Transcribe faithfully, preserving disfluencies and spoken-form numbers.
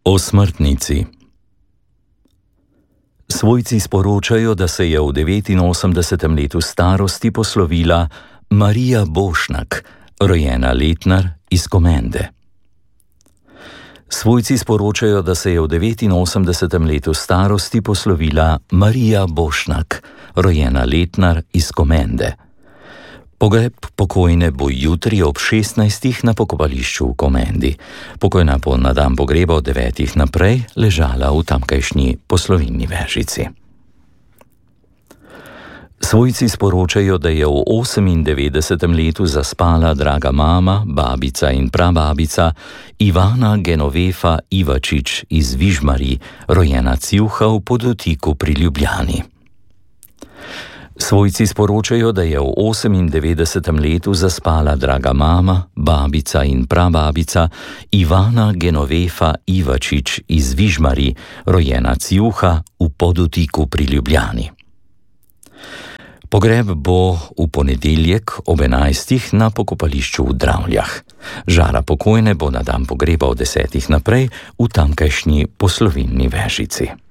O smrtnici. Svojci sporočajo, da se je v devetinosemdesetem letu starosti poslovila Marija Bošnak, rojena Letnar iz Komende. Svojci sporočajo, da se je v devetinosemdesetem letu starosti poslovila Marija Bošnak, rojena Letnar iz Komende. Pogreb pokojne bo jutri ob šestnajstih na pokopališču v Komendi. Pokojna bo na dan pogreba od devetih naprej ležala v tamkajšnji Poslovilni Vežici. Svojci sporočajo, da je v osemindevetdesetem letu zaspala draga mama, babica in prababica Ivana Genovefa Ivačič iz Vižmarij, rojena Cjuha v Podotiku pri Ljubljani. Svojci sporočajo, da je v osemindevetdesetem letu zaspala draga mama, babica in prababica Ivana Genovefa Ivačič iz Vižmarij, rojena Cjuha v Podotiku pri Ljubljani. Pogreb bo v ponedeljek ob enajstih na pokopališču v Dravljah. Žara pokojne bo na dan pogreba od desetih naprej v tamkajšnji Poslovilni Vežici.